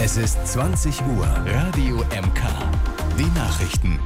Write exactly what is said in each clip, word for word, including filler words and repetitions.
Es ist zwanzig Uhr. Radio M K. Die Nachrichten.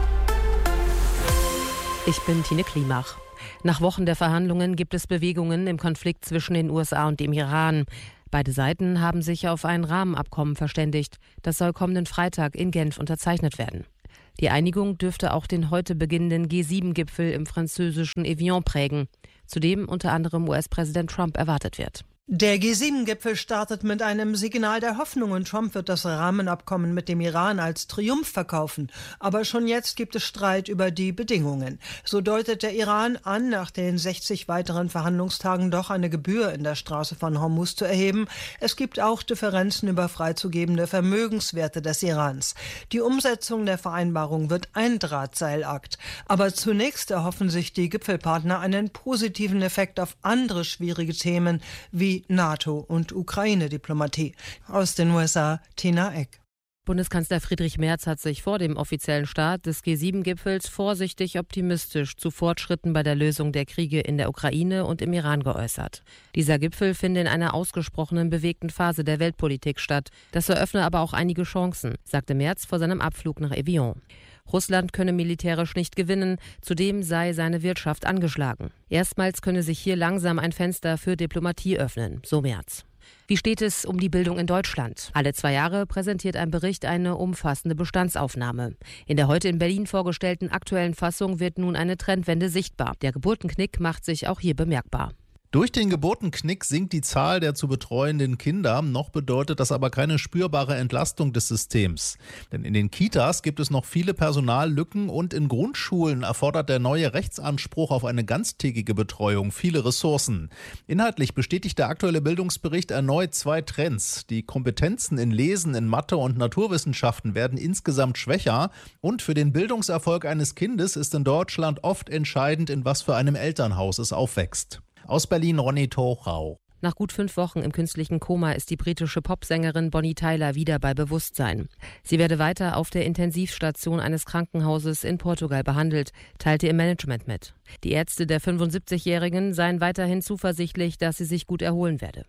Ich bin Tine Klimach. Nach Wochen der Verhandlungen gibt es Bewegungen im Konflikt zwischen den U S A und dem Iran. Beide Seiten haben sich auf ein Rahmenabkommen verständigt. Das soll kommenden Freitag in Genf unterzeichnet werden. Die Einigung dürfte auch den heute beginnenden G sieben Gipfel im französischen Evian prägen, zu dem unter anderem U S-Präsident Trump erwartet wird. Der G sieben Gipfel startet mit einem Signal der Hoffnung und Trump wird das Rahmenabkommen mit dem Iran als Triumph verkaufen. Aber schon jetzt gibt es Streit über die Bedingungen. So deutet der Iran an, nach den sechzig weiteren Verhandlungstagen doch eine Gebühr in der Straße von Hormuz zu erheben. Es gibt auch Differenzen über freizugebende Vermögenswerte des Irans. Die Umsetzung der Vereinbarung wird ein Drahtseilakt. Aber zunächst erhoffen sich die Gipfelpartner einen positiven Effekt auf andere schwierige Themen wie NATO- und Ukraine-Diplomatie. Aus den U S A, Tina Eck. Bundeskanzler Friedrich Merz hat sich vor dem offiziellen Start des G sieben Gipfels vorsichtig optimistisch zu Fortschritten bei der Lösung der Kriege in der Ukraine und im Iran geäußert. Dieser Gipfel finde in einer ausgesprochenen bewegten Phase der Weltpolitik statt. Das eröffne aber auch einige Chancen, sagte Merz vor seinem Abflug nach Evian. Russland könne militärisch nicht gewinnen, zudem sei seine Wirtschaft angeschlagen. Erstmals könne sich hier langsam ein Fenster für Diplomatie öffnen, so Merz. Wie steht es um die Bildung in Deutschland? Alle zwei Jahre präsentiert ein Bericht eine umfassende Bestandsaufnahme. In der heute in Berlin vorgestellten aktuellen Fassung wird nun eine Trendwende sichtbar. Der Geburtenknick macht sich auch hier bemerkbar. Durch den Geburtenknick sinkt die Zahl der zu betreuenden Kinder. Noch bedeutet das aber keine spürbare Entlastung des Systems. Denn in den Kitas gibt es noch viele Personallücken und in Grundschulen erfordert der neue Rechtsanspruch auf eine ganztägige Betreuung viele Ressourcen. Inhaltlich bestätigt der aktuelle Bildungsbericht erneut zwei Trends. Die Kompetenzen in Lesen, in Mathe und Naturwissenschaften werden insgesamt schwächer. Und für den Bildungserfolg eines Kindes ist in Deutschland oft entscheidend, in was für einem Elternhaus es aufwächst. Aus Berlin Ronny Torau. Nach gut fünf Wochen im künstlichen Koma ist die britische Popsängerin Bonnie Tyler wieder bei Bewusstsein. Sie werde weiter auf der Intensivstation eines Krankenhauses in Portugal behandelt, teilte ihr Management mit. Die Ärzte der fünfundsiebzigjährigen seien weiterhin zuversichtlich, dass sie sich gut erholen werde.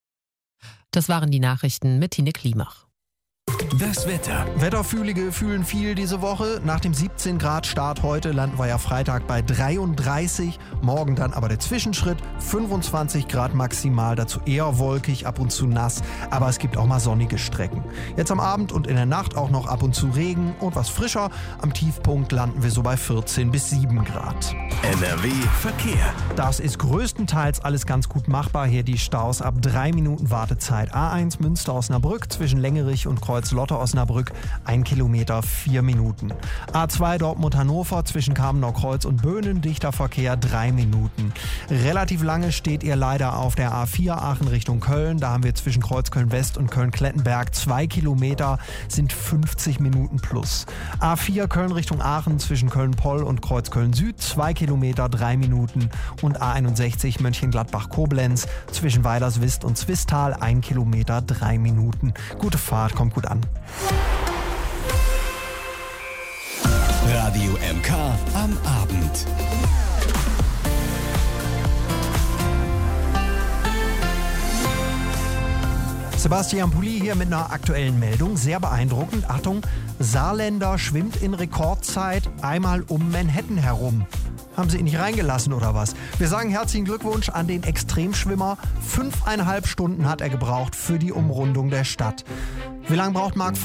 Das waren die Nachrichten mit Tine Klimach. Das Wetter. Wetterfühlige fühlen viel diese Woche. Nach dem siebzehn Grad Start heute landen wir ja Freitag bei dreiunddreißig. Morgen dann aber der Zwischenschritt. fünfundzwanzig Grad maximal, dazu eher wolkig, ab und zu nass. Aber es gibt auch mal sonnige Strecken. Jetzt am Abend und in der Nacht auch noch ab und zu Regen und was frischer. Am Tiefpunkt landen wir so bei vierzehn bis sieben Grad. N R W Verkehr. Das ist größtenteils alles ganz gut machbar. Hier die Staus ab drei Minuten Wartezeit. A eins Münster-Osnabrück zwischen Längerich und Kreuz-Lotte-Osnabrück, ein Kilometer, vier Minuten. A zwei Dortmund-Hannover zwischen Kamenau-Kreuz und Böhnen, dichter Verkehr, drei Minuten. Relativ lange steht ihr leider auf der A vier Aachen Richtung Köln. Da haben wir zwischen Kreuzköln-West und Köln-Klettenberg zwei Kilometer, sind fünfzig Minuten plus. A vier Köln Richtung Aachen zwischen Köln-Poll und Kreuzköln-Süd, zwei Kilometer, drei Minuten. Und A einundsechzig Mönchengladbach-Koblenz zwischen Weilerswist und Zwistal, ein Kilometer, drei Minuten. Gute Fahrt, kommt gut an. Radio M K am Abend. Sebastian Pulli hier mit einer aktuellen Meldung. Sehr beeindruckend. Achtung, Saarländer schwimmt in Rekordzeit einmal um Manhattan herum. Haben sie ihn nicht reingelassen oder was? Wir sagen herzlichen Glückwunsch an den Extremschwimmer. Fünfeinhalb Stunden hat er gebraucht für die Umrundung der Stadt. Wie lange braucht Marc